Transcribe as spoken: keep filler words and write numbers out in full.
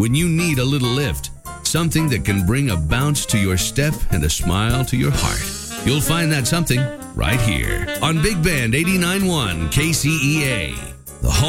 when you need a little lift, something that can bring a bounce to your step and a smile to your heart. You'll find that something right here on Big Band eighty-nine point one K C E A, the home